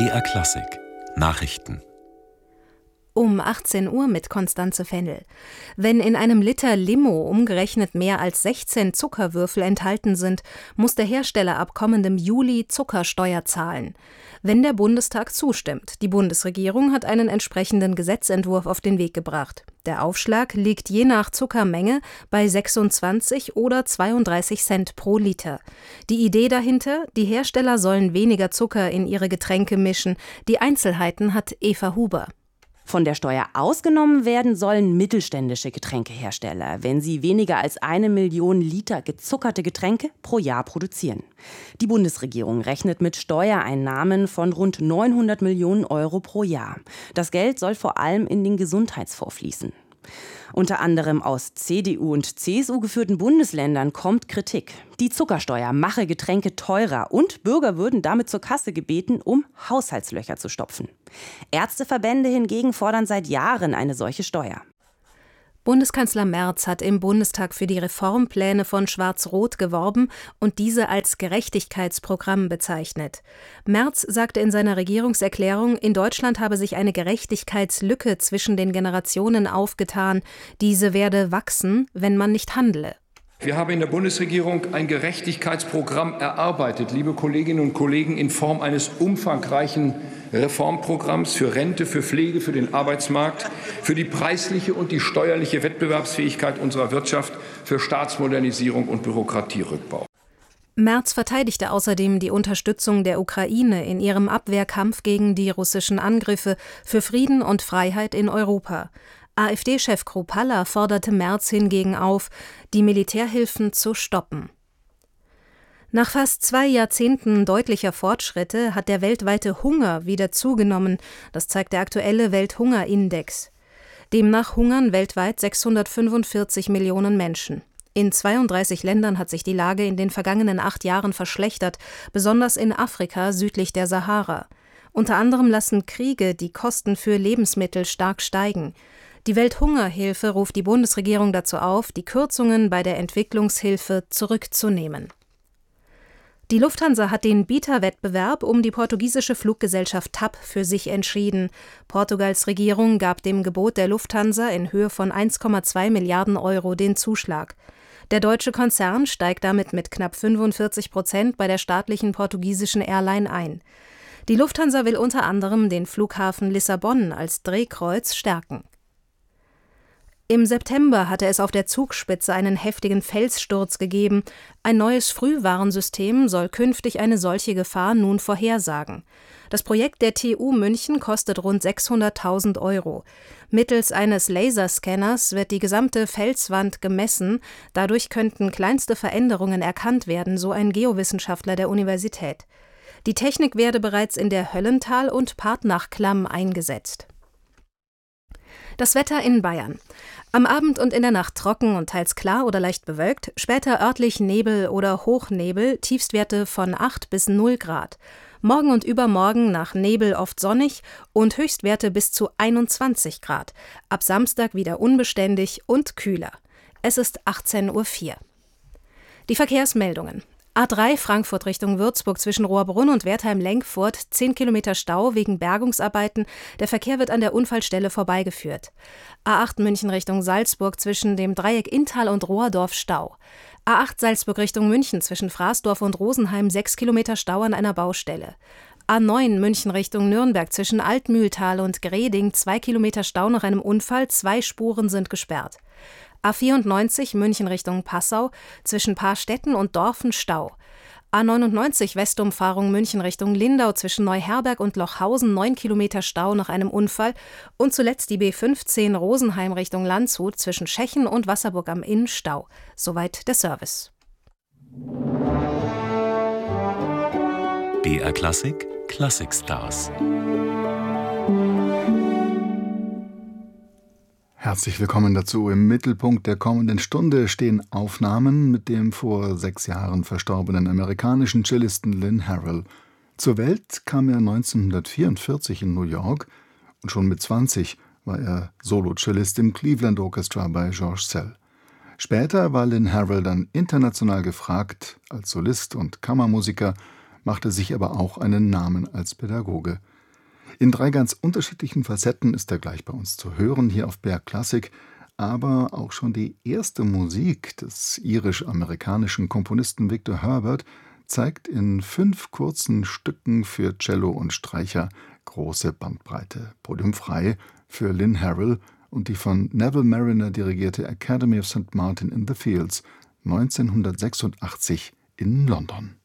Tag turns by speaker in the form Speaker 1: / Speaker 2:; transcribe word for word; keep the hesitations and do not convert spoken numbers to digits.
Speaker 1: B R Klassik Nachrichten
Speaker 2: Um achtzehn Uhr mit Constanze Fennel. Wenn in einem Liter Limo umgerechnet mehr als sechzehn Zuckerwürfel enthalten sind, muss der Hersteller ab kommendem Juli Zuckersteuer zahlen. Wenn der Bundestag zustimmt. Die Bundesregierung hat einen entsprechenden Gesetzentwurf auf den Weg gebracht. Der Aufschlag liegt je nach Zuckermenge bei sechsundzwanzig oder zweiunddreißig Cent pro Liter. Die Idee dahinter: Die Hersteller sollen weniger Zucker in ihre Getränke mischen. Die Einzelheiten hat Eva Huber.
Speaker 3: Von der Steuer ausgenommen werden sollen mittelständische Getränkehersteller, wenn sie weniger als eine Million Liter gezuckerte Getränke pro Jahr produzieren. Die Bundesregierung rechnet mit Steuereinnahmen von rund neunhundert Millionen Euro pro Jahr. Das Geld soll vor allem in den Gesundheitsfonds fließen. Unter anderem aus C D U und C S U geführten Bundesländern kommt Kritik. Die Zuckersteuer mache Getränke teurer und Bürger würden damit zur Kasse gebeten, um Haushaltslöcher zu stopfen. Ärzteverbände hingegen fordern seit Jahren eine solche Steuer.
Speaker 2: Bundeskanzler Merz hat im Bundestag für die Reformpläne von Schwarz-Rot geworben und diese als Gerechtigkeitsprogramm bezeichnet. Merz sagte in seiner Regierungserklärung, in Deutschland habe sich eine Gerechtigkeitslücke zwischen den Generationen aufgetan. Diese werde wachsen, wenn man nicht handle.
Speaker 4: Wir haben in der Bundesregierung ein Gerechtigkeitsprogramm erarbeitet, liebe Kolleginnen und Kollegen, in Form eines umfangreichen Reformprogramms für Rente, für Pflege, für den Arbeitsmarkt, für die preisliche und die steuerliche Wettbewerbsfähigkeit unserer Wirtschaft, für Staatsmodernisierung und Bürokratierückbau.
Speaker 2: Merz verteidigte außerdem die Unterstützung der Ukraine in ihrem Abwehrkampf gegen die russischen Angriffe für Frieden und Freiheit in Europa. AfD-Chef Kruppalla forderte Merz hingegen auf, die Militärhilfen zu stoppen. Nach fast zwei Jahrzehnten deutlicher Fortschritte hat der weltweite Hunger wieder zugenommen. Das zeigt der aktuelle Welthungerindex. Demnach hungern weltweit sechshundertfünfundvierzig Millionen Menschen. In zweiunddreißig Ländern hat sich die Lage in den vergangenen acht Jahren verschlechtert, besonders in Afrika südlich der Sahara. Unter anderem lassen Kriege die Kosten für Lebensmittel stark steigen. Die Welthungerhilfe ruft die Bundesregierung dazu auf, die Kürzungen bei der Entwicklungshilfe zurückzunehmen. Die Lufthansa hat den Bieterwettbewerb um die portugiesische Fluggesellschaft T A P für sich entschieden. Portugals Regierung gab dem Gebot der Lufthansa in Höhe von eins Komma zwei Milliarden Euro den Zuschlag. Der deutsche Konzern steigt damit mit knapp fünfundvierzig Prozent bei der staatlichen portugiesischen Airline ein. Die Lufthansa will unter anderem den Flughafen Lissabon als Drehkreuz stärken. Im September hatte es auf der Zugspitze einen heftigen Felssturz gegeben. Ein neues Frühwarnsystem soll künftig eine solche Gefahr nun vorhersagen. Das Projekt der T U München kostet rund sechshunderttausend Euro. Mittels eines Laserscanners wird die gesamte Felswand gemessen. Dadurch könnten kleinste Veränderungen erkannt werden, so ein Geowissenschaftler der Universität. Die Technik werde bereits in der Höllental- und Partnachklamm eingesetzt. Das Wetter in Bayern. Am Abend und in der Nacht trocken und teils klar oder leicht bewölkt, später örtlich Nebel oder Hochnebel, Tiefstwerte von acht bis null Grad. Morgen und übermorgen nach Nebel oft sonnig und Höchstwerte bis zu einundzwanzig Grad. Ab Samstag wieder unbeständig und kühler. Es ist achtzehn Uhr vier. Die Verkehrsmeldungen. A drei Frankfurt Richtung Würzburg zwischen Rohrbrunn und Wertheim-Lenkfurt, zehn Kilometer Stau wegen Bergungsarbeiten. Der Verkehr wird an der Unfallstelle vorbeigeführt. A acht München Richtung Salzburg zwischen dem Dreieck Inntal und Rohrdorf Stau. A acht Salzburg Richtung München zwischen Fraßdorf und Rosenheim, sechs Kilometer Stau an einer Baustelle. A neun München Richtung Nürnberg zwischen Altmühltal und Greding, zwei Kilometer Stau nach einem Unfall, zwei Spuren sind gesperrt. A vierundneunzig München Richtung Passau, zwischen Paarstetten und Dorfen Stau. A neunundneunzig Westumfahrung München Richtung Lindau zwischen Neuherberg und Lochhausen, neun Kilometer Stau nach einem Unfall. Und zuletzt die B fünfzehn Rosenheim Richtung Landshut zwischen Schechen und Wasserburg am Inn Stau. Soweit der Service.
Speaker 1: B R Klassik Classic Stars.
Speaker 5: Herzlich willkommen dazu. Im Mittelpunkt der kommenden Stunde stehen Aufnahmen mit dem vor sechs Jahren verstorbenen amerikanischen Cellisten Lynn Harrell. Zur Welt kam er neunzehnhundertvierundvierzig in New York und schon mit zwanzig war er Solo-Cellist im Cleveland Orchestra bei George Szell. Später war Lynn Harrell dann international gefragt als Solist und Kammermusiker machte sich aber auch einen Namen als Pädagoge. In drei ganz unterschiedlichen Facetten ist er gleich bei uns zu hören, hier auf B R Klassik, aber auch schon die erste Musik des irisch-amerikanischen Komponisten Victor Herbert zeigt in fünf kurzen Stücken für Cello und Streicher große Bandbreite. Podiumfrei für Lynn Harrell und die von Neville Marriner dirigierte Academy of Saint Martin in the Fields neunzehnhundertsechsundachtzig in London.